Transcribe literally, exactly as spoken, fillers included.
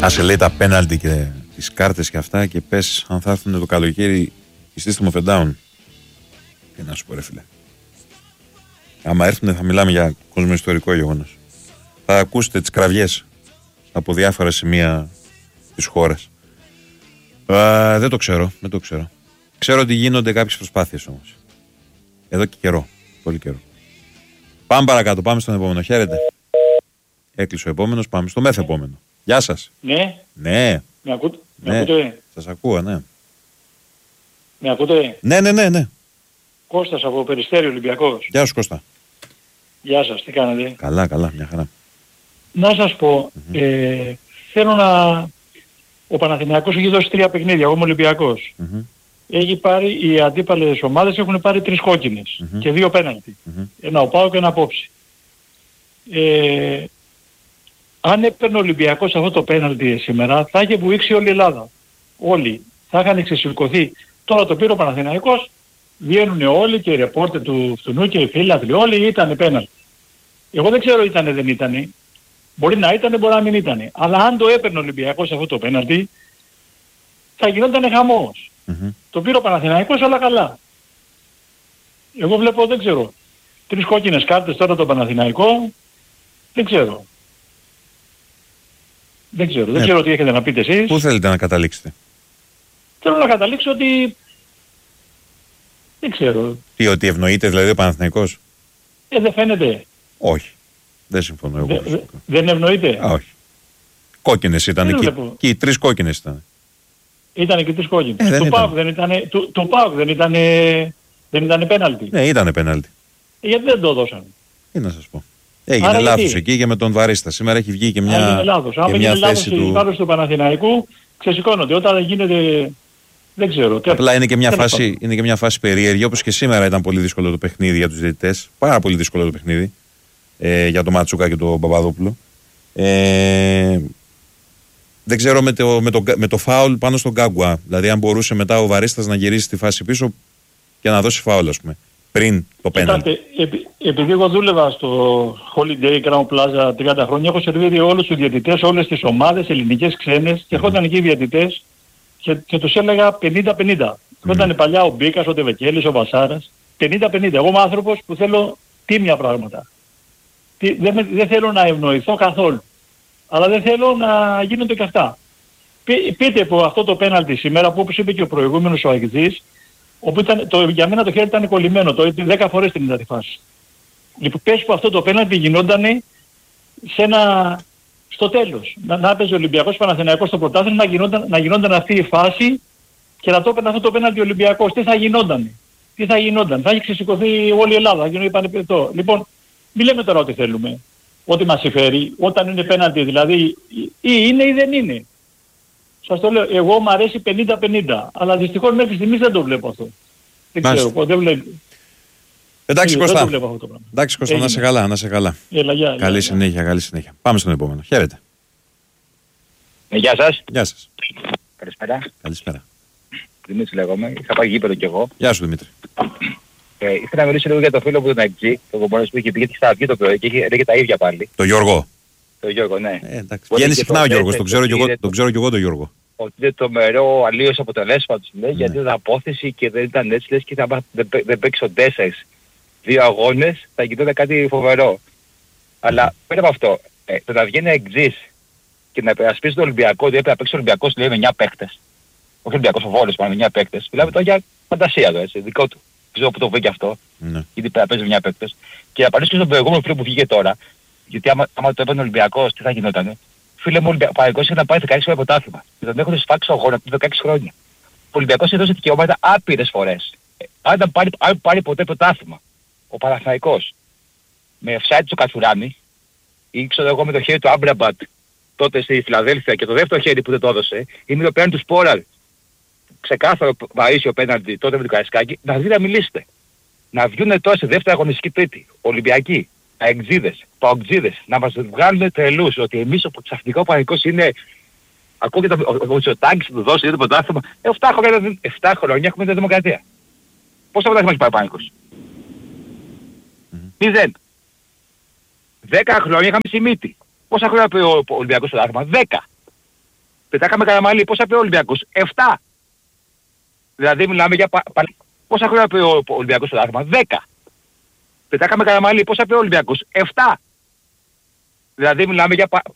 Άσε λέει τα πέναλτι και τις κάρτες και αυτά και πες αν θα έρθουν το καλοκαίρι η System of a Down. Τι να σου πω ρε φίλε. Άμα έρθουν θα μιλάμε για κοσμοϊστορικό γεγονός. Θα ακούσετε τις κραυγές από διάφορα σημεία της χώρας. Α, δεν το ξέρω, δεν το ξέρω. Ξέρω ότι γίνονται κάποιες προσπάθειες όμως. Εδώ και καιρό, πολύ καιρό. Πάμε παρακάτω, πάμε στον επόμενο. Χαίρετε. Έκλεισε ο επόμενος, πάμε στο μεθεπόμενο. Γεια σας. Ναι. Ναι. Με ακούτε. Ναι. Με ακούτε. Σας ακούω, ναι. Με ακούτε. Ναι, ναι, ναι, ναι. Κώστας από Περιστέρι Ολυμπιακός. Γεια σου Κώστα. Γεια σας, τι κάνετε. Καλά, καλά, μια χαρά. Να σας πω, mm-hmm. ε, θέλω να... Ο Παναθηναϊκός έχει δώσει τρία παιχνίδια, εγώ είμαι Ολυμπιακός. Mm-hmm. Έχει πάρει, οι αντίπαλες ομάδες έχουν πάρει τρεις κόκκινες mm-hmm. και δύο πέναλτι. Mm-hmm. Ένα ο ΠΑΟΚ και ένα απόψη. Ε, αν έπαιρνε ο Ολυμπιακός αυτό το πέναλτι σήμερα, θα είχε βουήξει όλη η Ελλάδα. Όλοι. Θα είχαν εξεσηκωθεί. Τώρα το πήρε ο Παναθηναϊκός, βγαίνουν όλοι και οι ρεπόρτερ του φτουνού και οι φίλαθλοι, όλοι ήταν πέναλτι. Εγώ δεν ξέρω ήτανε δεν ήτανε. Μπορεί να ήτανε, μπορεί να μην ήτανε. Αλλά αν το έπαιρνε ο Ολυμπιακός αυτό το πέναλτι, θα γινόταν χαμός. Mm-hmm. Το πήρε ο Παναθηναϊκός, όλα καλά. Εγώ βλέπω, δεν ξέρω. Τρεις κόκκινες κάρτες τώρα το Παναθηναϊκό, δεν ξέρω. Δεν ξέρω, δεν ναι. ξέρω τι έχετε να πείτε εσείς. Πού θέλετε να καταλήξετε? Θέλω να καταλήξω ότι... Δεν ξέρω. Τι, ότι ευνοείται δηλαδή ο Παναθηναϊκός? Ε, δεν φαίνεται. Όχι. Δεν συμφωνώ εγώ. Δε, δε, δεν ευνοείται. Α, όχι. Κόκκινες ήταν και, και οι τρεις κόκκινες ήταν. Ήτανε και τρεις κόκκινες. Ε, του ΠΑΟΚ δεν ήταν, του, του ΠΑΟΚ δεν ήταν, δεν ήταν πέναλτι. Ναι, ήταν πέναλτι. Ε, γιατί δεν το δώσαν? Τι να σας πω. Έγινε άρα λάθος γιατί? Εκεί και με τον Βαρίστα. Σήμερα έχει βγει και μια, έγινε λάθος. Αν έγινε λάθος του... οι υπάλληλοι του Παναθηναϊκού ξεσηκώνονται. Όταν γίνεται... Δεν ξέρω. Απλά είναι και, μια φάση, είναι και μια φάση περίεργη, όπως και σήμερα ήταν πολύ δύσκολο το παιχνίδι για τους διαιτητές. Πάρα πολύ δύσκολο το παιχνίδι ε, για τον Ματσούκα και τον Παπαδόπουλο. Ε, δεν ξέρω με το, με, το, με το φάουλ πάνω στον Γκάγκουα. Δηλαδή, αν μπορούσε μετά ο Βαρίστας να γυρίσει τη φάση πίσω και να δώσει φάουλ, ας πούμε, πριν το πέναλτι. Επει, επειδή εγώ δούλευα στο Holiday Crown Plaza τριάντα χρόνια, έχω σερβίρει όλους τους διαιτητές, όλες τις ομάδες, ελληνικές, ξένες, και ερχόταν εκεί οι διαιτητές. Και, και τους έλεγα πενήντα πενήντα. Mm. Όταν παλιά ο Μπίκας, ο Τεβεκέλης, ο Βασάρας, πενήντα πενήντα. Εγώ είμαι άνθρωπος που θέλω τίμια πράγματα. Τι, δεν, δεν θέλω να ευνοηθώ καθόλου. Αλλά δεν θέλω να γίνονται και αυτά. Πεί, πείτε που αυτό το πέναλτι σήμερα, που όπως είπε και ο προηγούμενος ο Αγγλής, όπου ήταν, το, για μένα το χέρι ήταν κολλημένο, το δέκα φορές την είδα τη φάση. Λοιπόν, πες που αυτό το πέναλτι γινόταν σε ένα... στο τέλος. Να, να παίζει ο Ολυμπιακός Παναθηναϊκός στο πρωτάθλημα, να γινόταν, να γινόταν αυτή η φάση και να το έπαιρνε αυτό το πέναλτι ο Ολυμπιακός. Τι θα γινόταν? Τι θα γινόταν? Θα έχει ξεσηκωθεί όλη η Ελλάδα, θα γινόταν πανεπιστό. Λοιπόν, μην λέμε τώρα ό,τι θέλουμε. Ό,τι μας συμφέρει, όταν είναι πέναλτι δηλαδή, ή είναι ή δεν είναι. Σας το λέω, εγώ μου αρέσει πενήντα πενήντα, αλλά δυστυχώς μέχρι στιγμής δεν το βλέπω αυτό. Δεν Μάλιστα. ξέρω, δεν βλέπω. Εντάξει Κώστα, εντάξει Κώστα, να σε καλά, να σε καλά. Έλα, γεια, καλή γεια, συνέχεια, γεια. καλή συνέχεια. Πάμε στον επόμενο. Χαίρετε. Ε, γεια σας. Γεια σας. Καλησπέρα. Καλησπέρα. Δημήτρης λέγομαι, είχα πάει γήπεδο κι εγώ. Γεια σου Δημήτρη. Ε, ήθελα να μιλήσω λίγο για το φίλο που τον Αγγί, το κομπόνος που είχε πει, γιατί στα αυγή το πρωί και είχε, έλεγε τα ίδια πάλι. Το Γιώργο. Το Γιώργο, ναι. Ε, βγαίνει συχνά ο Γιώργος, τον ξέρω, το... τον ξέρω κι εγώ τον Γιώργο. Ότι είναι το μερό αλλίως αποτελέσματος, λέει, ναι. Γιατί ήταν απόθεση και δεν ήταν έτσι, λες, και θα, δεν, δεν παίξω τέσσερις δύο αγώνες, θα γινόταν κάτι φοβερό. Αλλά πέρα από αυτό, ε, το να βγαίνει Αγγής και να υπερασπίσει τον Ολυμπιακό, ότι έπρεπε να παίξει ο Ολυμπιακός, λέει, με εννιά παίκτες. Όχι ο Ολυμπιακός, ο Βόλος, πάνω με εννιά παίκτες. Μιλάμε τώρα για φαντασία του, έτσι, δικό του. Ξέρω που το βρήκε αυτό, ναι. Γιατί πρέπει να παίζει με εννιά παίκτες. Και να απαντήσω στον προηγούμενο φίλο που βγήκε τώρα, γιατί άμα, άμα το έπαιρνε ο Ολυμπιακός, τι θα γινότανε. Φίλε μου, ο Ολυμπιακός είχε να πάει δεκαέξι φορές πρωτάθλημα. Και τον έχουν σφάξει αγώνα από δεκαέξι χρόνια. Ο Ολυμπιακός έδωσε δικαιώματα άπειρες φορές. Ε, αν δεν πάρει, πάρει ποτέ πρωτάθλημα, ο Παναθηναϊκός με offside του Κατσουράνη, ή ξέρω εγώ με το χέρι του Άμπραμπατ τότε στη Φιλαδέλφια και το δεύτερο χέρι που δεν το έδωσε, ή με το πέραν του Σπόραλ, ξεκάθαρο βαρύσιο πέναντι τότε με το Καραϊσκάκη, να δει να μιλήσετε. Να βγουν τώρα σε δεύτερη αγωνιστική τρίτη, Ολυμπιακοί, αεξίδες, παοκτζίδες, να μας βγάλουν τρελούς, ότι εμείς ο ξαφνικά ο Παναθηναϊκός είναι, ακούγεται ο Μητσοτάκης θα του δώσει το πρωτάθλημα, εφτά χρόνια έχουμε τη δημοκρατία. Πόσα πρωτάθλημα έχει πάει ο Παναθηναϊκός? Μηδέν. Δέκα χρόνια είχαμε Σιμίτη. Πόσα χρόνια πει ο Ολυμπιακός πρωτάθλημα? Δέκα. Πετάκαμε Καραμαλή, πόσα πει ο Ολυμπιακός? επτά. Δηλαδή μιλάμε για πα... πα... πόσα χρόνια πει ο Ολυμπιακός στο δάχμα? δέκα. Πετάκαμε Καραμαλή, πόσα πει ο Ολυμπιακός? επτά. Δηλαδή μιλάμε για πα...